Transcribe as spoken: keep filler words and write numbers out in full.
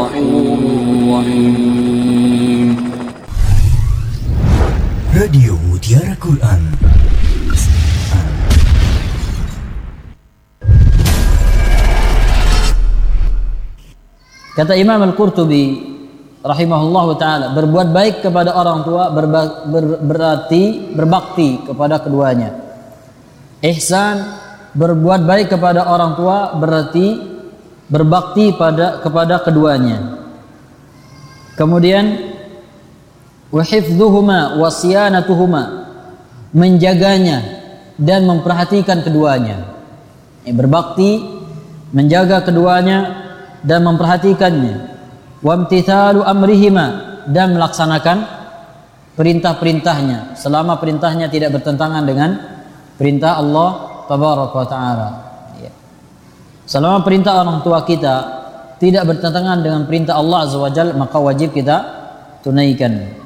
الغفور الرحيم. Radio Mutiara Quran. Kata Imam Al-Qurtubi rahimahullahu ta'ala, berbuat baik kepada orang tua berba, ber, berarti berbakti kepada keduanya. Ihsan, berbuat baik kepada orang tua berarti berbakti pada kepada keduanya. Kemudian wa hifdzuhuma wa siyanatuhuma, menjaganya dan memperhatikan keduanya. Ini berbakti, menjaga keduanya dan memperhatikannya. Wamtithalu amrihima, dan melaksanakan perintah-perintahnya selama perintahnya tidak bertentangan dengan perintah Allah tabaraka wa taala. Ya. Selama perintah orang tua kita tidak bertentangan dengan perintah Allah azza wa jalla, maka wajib kita tunaikan.